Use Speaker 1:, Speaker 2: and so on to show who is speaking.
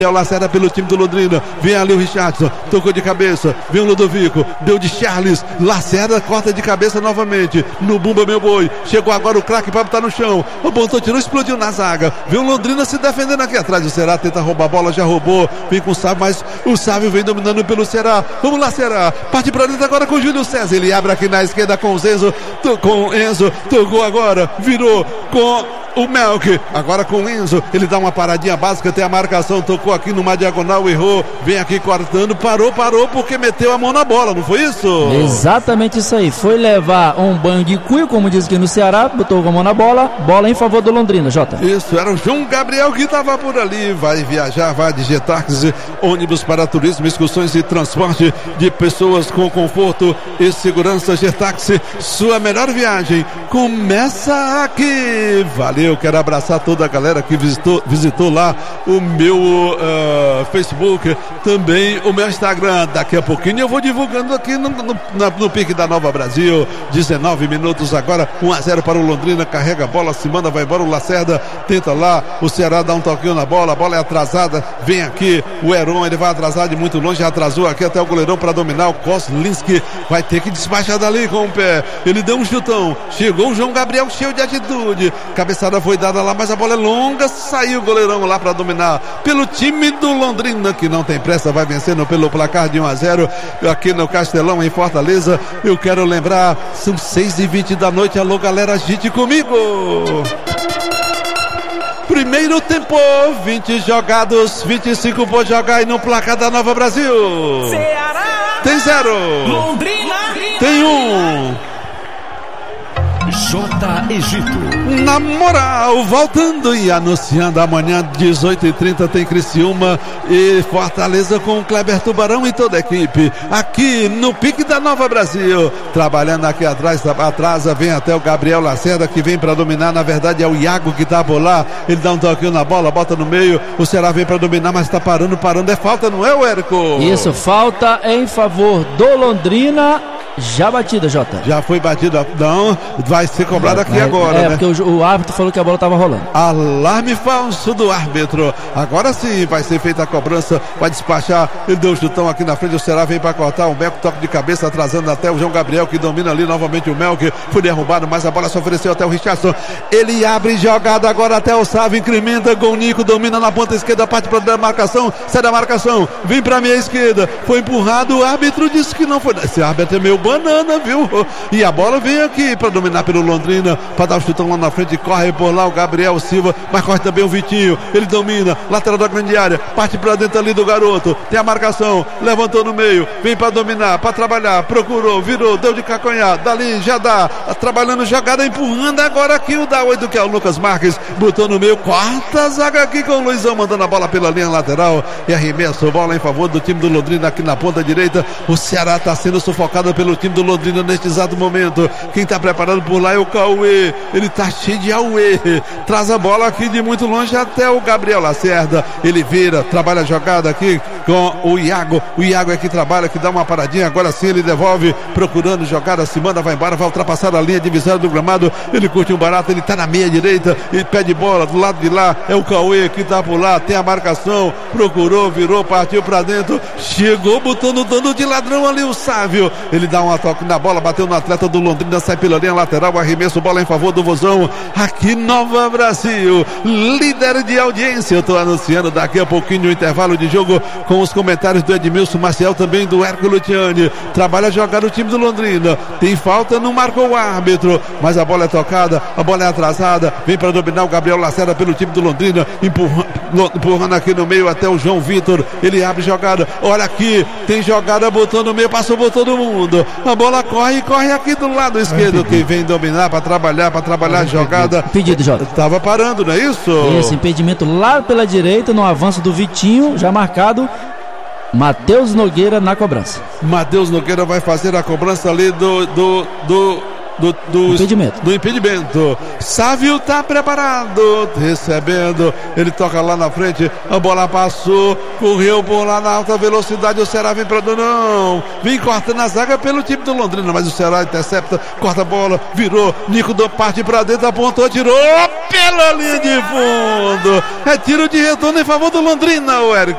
Speaker 1: Lacerda pelo time do Londrina, vem ali o Richardson, tocou de cabeça, vem o Ludovico, deu de Charles, Lacerda corta de cabeça novamente, no Bumba meu boi, chegou agora o craque para botar no chão, apontou, tirou, explodiu na zaga, vem o Londrina se defendendo aqui atrás, o Ceará tenta roubar a bola, já roubou, vem com o Sávio, mas o Sávio vem dominando pelo Ceará, vamos lá Ceará, parte para dentro agora com o Júlio César, ele abre aqui na esquerda com o Enzo, tocou agora, virou com o Melk, agora com o Enzo, ele dá uma paradinha básica, tem a marcação, tocou aqui numa diagonal, errou, vem aqui cortando, parou porque meteu a mão na bola, não foi isso?
Speaker 2: Exatamente isso aí, foi levar um bang cuio, como diz aqui no Ceará, botou a mão na bola em favor do Londrina, Jota.
Speaker 1: Isso, era o João Gabriel que estava por ali, vai viajar, vai de Getaxi, ônibus para turismo, excursões e transporte de pessoas com conforto e segurança. Getaxi, sua melhor viagem começa aqui. Valeu, quero abraçar toda a galera que visitou lá o meu Facebook, também o meu Instagram. Daqui a pouquinho eu vou divulgando aqui no Pique da Nova Brasil. 19 minutos agora, 1-0 para o Londrina, carrega a bola, se manda, vai embora o Lacerda, tenta lá, o Ceará dá um toquinho na bola, a bola é atrasada, vem aqui o Heron, ele vai atrasar de muito longe, já atrasou aqui até o goleirão para dominar, o Koslinski vai ter que despachar dali com o pé, ele deu um chutão, chegou o João Gabriel cheio de atitude, cabeçada foi dada lá, mas a bola é longa, saiu o goleirão lá para dominar pelo time do Londrina, que não tem pressa, vai vencendo pelo placar de 1-0 aqui no Castelão, em Fortaleza. Eu quero lembrar, são 6h20 da noite, alô galera, agite comigo. Primeiro tempo, 20 jogados, 25 por jogar, e no placar da Nova Brasil
Speaker 3: Ceará
Speaker 1: tem 0,
Speaker 3: Londrina
Speaker 1: tem 1.
Speaker 3: J. Egito.
Speaker 1: Na moral, voltando e anunciando amanhã 18h30 tem Criciúma e Fortaleza com o Kleber Tubarão e toda a equipe aqui no Pique da Nova Brasil, trabalhando aqui atrás, atrasa, vem até o Gabriel Lacerda que vem para dominar, na verdade é o Iago que tá por lá, ele dá um toquinho na bola, bota no meio, o Ceará vem para dominar, mas tá parando, é falta, não é, o Érico?
Speaker 2: Isso, falta em favor do Londrina. Já batida, Jota.
Speaker 1: Já foi batida, não, vai ser cobrado aqui agora, né?
Speaker 2: Porque o árbitro falou que a bola estava rolando.
Speaker 1: Alarme falso do árbitro. Agora sim vai ser feita a cobrança, vai despachar, ele deu um chutão aqui na frente, o Ceará vem para cortar, o Melk toque de cabeça, atrasando até o João Gabriel, que domina ali novamente o Melk, foi derrubado, mas a bola se ofereceu até o Richardson, ele abre jogada agora até o Sávio, incrementa com o Nico, domina na ponta esquerda, parte para a marcação, sai da marcação, vem para a minha esquerda, foi empurrado, o árbitro disse que não foi, esse árbitro é meio banana, viu? E a bola vem aqui para dominar pelo Londrina, para dar o chutão lá na frente, corre por lá o Gabriel Silva, mas corre também o Vitinho, ele domina, lateral da grande área, parte para dentro ali do garoto, tem a marcação, levantou no meio, vem para dominar, para trabalhar, procurou, virou, deu de cacanhar, dali já dá, trabalhando jogada, empurrando agora aqui o da 8, que é o Lucas Marques, botou no meio, quarta zaga aqui com o Luizão, mandando a bola pela linha lateral, e arremesso, bola em favor do time do Londrina aqui na ponta direita, o Ceará está sendo sufocado pelo time do Londrina neste exato momento, quem está preparado por lá é o Cauê, ele está cheio de auê, traz a bola aqui de muito longe até o Gabriel Lacerda, ele vira, trabalha a jogada aqui com o Iago é que trabalha, que dá uma paradinha, agora sim ele devolve, procurando jogada, se manda, vai embora, vai ultrapassar a linha divisória do gramado, ele curte um barato, ele está na meia direita, ele pede bola, do lado de lá é o Cauê que está por lá, tem a marcação, procurou, virou, partiu para dentro, chegou botando dano de ladrão ali o Sávio, ele dá um toque na bola, bateu no atleta do Londrina, sai pela linha lateral, arremesso, bola em favor do Vozão, aqui Nova Brasil, líder de audiência. Eu estou anunciando daqui a pouquinho o intervalo de jogo com os comentários do Edmilson Maciel, também do Hércules Luciani, trabalha a jogar o time do Londrina, tem falta, não marcou o árbitro, mas a bola é tocada, a bola é atrasada, vem para dominar o Gabriel Lacerda pelo time do Londrina, empurrando aqui no meio até o João Vitor, ele abre jogada, olha aqui, tem jogada, botou no meio, passou por todo mundo, a bola corre aqui do lado esquerdo, quem vem dominar para trabalhar a jogada.
Speaker 2: Pedido, Jota.
Speaker 1: Estava parando, não é isso?
Speaker 2: Esse impedimento lá pela direita, no avanço do Vitinho, já marcado. Matheus Nogueira na cobrança.
Speaker 1: Matheus Nogueira vai fazer a cobrança ali do impedimento. Sávio tá preparado, recebendo, ele toca lá na frente, a bola passou, correu por lá na alta velocidade, o Ceará vem pra não, vem cortando a zaga pelo time do Londrina, mas o Ceará intercepta, corta a bola, virou, Nico parte pra dentro, apontou, tirou pela linha de fundo, é tiro de retorno em favor do Londrina, o Érico.